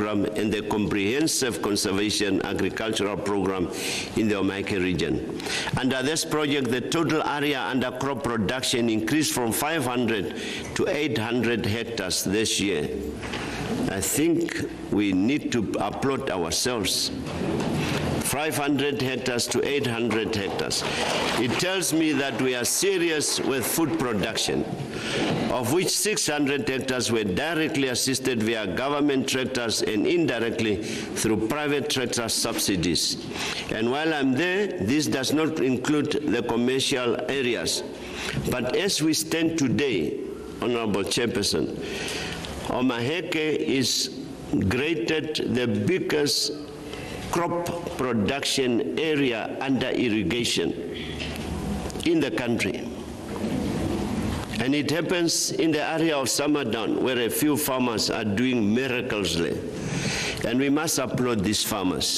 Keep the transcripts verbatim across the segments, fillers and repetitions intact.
program and the comprehensive conservation agricultural program in the Omaheke region. Under this project, the total area under crop production increased from five hundred to eight hundred hectares this year. I think we need to applaud ourselves. five hundred hectares to eight hundred hectares. It tells me that we are serious with food production, of which six hundred hectares were directly assisted via government tractors and indirectly through private tractor subsidies. And while I'm there, this does not include the commercial areas. But as we stand today, Honorable Chairperson, Omaheke is graded the biggest crop production area under irrigation in the country. And it happens in the area of Samadan, where a few farmers are doing miracles there. And we must applaud these farmers.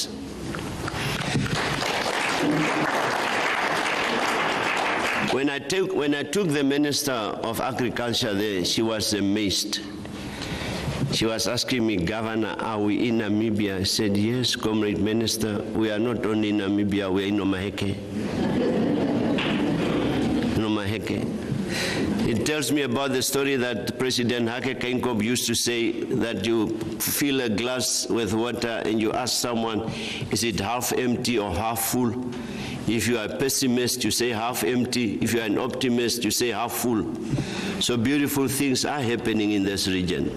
When I, took, when I took the Minister of Agriculture there, she was amazed. She was asking me, Governor, are we in Namibia? I said, yes, Comrade Minister, we are not only in Namibia, we are in Omaheke. In Omaheke. It tells me about the story that President Hage Geingob used to say, that you fill a glass with water and you ask someone, is it half empty or half full? If you are a pessimist, you say half empty. If you are an optimist, you say half full. So beautiful things are happening in this region.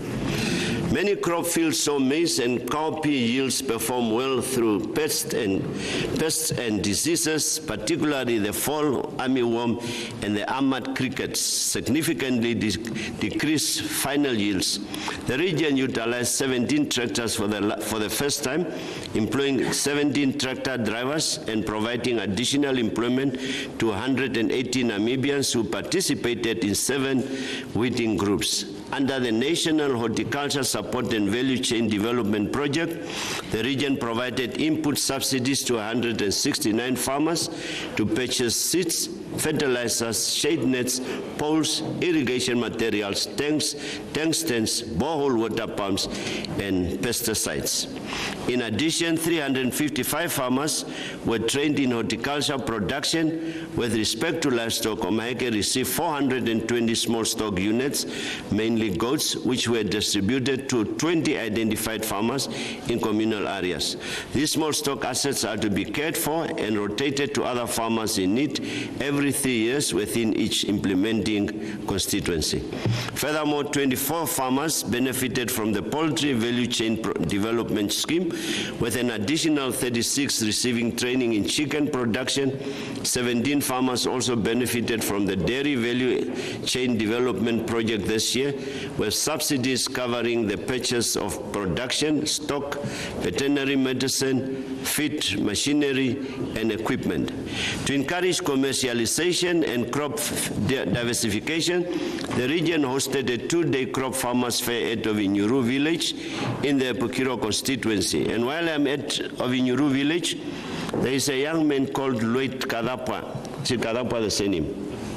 Many crop fields sow maize and cowpea yields perform well through pests and, pests and diseases, particularly the fall armyworm and the armored crickets significantly de decrease final yields. The region utilized seventeen tractors for the, for the first time, employing seventeen tractor drivers and providing additional employment to one hundred eighty Namibians who participated in seven weeding groups. Under the National Horticulture Support and Value Chain Development Project, the region provided input subsidies to one hundred sixty-nine farmers to purchase seeds, fertilizers, shade nets, poles, irrigation materials, tanks, tank stands, borehole water pumps, and pesticides. In addition, three hundred fifty-five farmers were trained in horticulture production. With respect to livestock, Omaheke received four hundred twenty small stock units, mainly goats, which were distributed to twenty identified farmers in communal areas. These small stock assets are to be cared for and rotated to other farmers in need every three years within each implementing constituency. Furthermore, twenty-four farmers benefited from the Poultry Value Chain Development Scheme, with an additional thirty-six receiving training in chicken production. seventeen farmers also benefited from the Dairy Value Chain Development Project this year, with subsidies covering the purchase of production, stock, veterinary medicine, feed, machinery, and equipment. To encourage commercialization and crop diversification, the region hosted a two-day crop farmers fair at Ovinyuru village in the Epukiro constituency. And while I'm at Ovinyuru village, there is a young man called Lloyd Kadapwa. Is it Kadapwa the same name?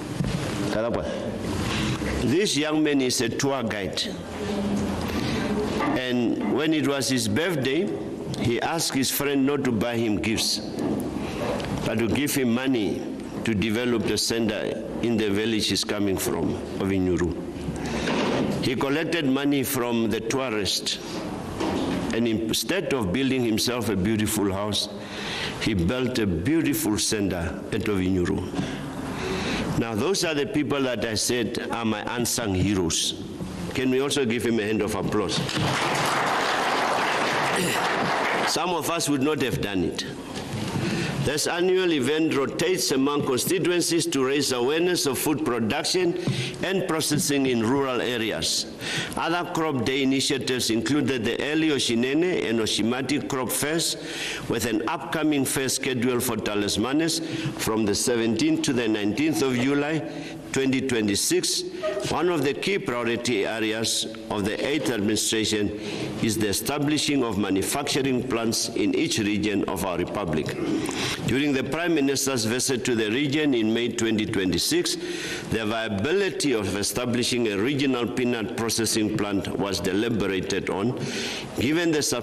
Kadapwa. This young man is a tour guide. And when it was his birthday, he asked his friend not to buy him gifts, but to give him money to develop the center in the village he's coming from, Ovinyuru. He collected money from the tourists, and instead of building himself a beautiful house, he built a beautiful center at Ovinyuru. Now, those are the people that I said are my unsung heroes. Can we also give him a hand of applause? Some of us would not have done it. This annual event rotates among constituencies to raise awareness of food production and processing in rural areas. Other crop day initiatives included the early Oshinene and Oshimati crop fairs, with an upcoming fair scheduled for Talismanes from the seventeenth to the nineteenth of July twenty twenty-six. One of the key priority areas of the eighth administration is the establishing of manufacturing plants in each region of our republic. During the Prime Minister's visit to the region in May twenty twenty-six, the viability of establishing a regional peanut processing plant was deliberated on, given the